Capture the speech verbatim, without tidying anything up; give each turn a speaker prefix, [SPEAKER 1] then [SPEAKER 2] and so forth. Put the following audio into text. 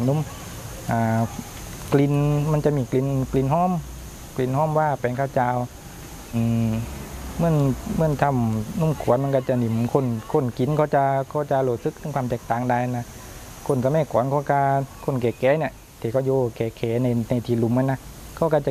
[SPEAKER 1] นุ่มกลิ่นมันจะมีกลิ่นกลิ่นหอมกลิ่นหอมว่าเป็นข้าวเจ้าเมื่อเมื่อทำนุ่มขวนมันก็จะหนิมคนคนกินเขาจะเขาจะรู้สึกถึงความแตกต่างได้นะคนสมัยก่อนเขาการคนแก่ๆเนี่ยที่เขาอยู่แก่ๆในในที่ลุมมันนะเขาก็จะ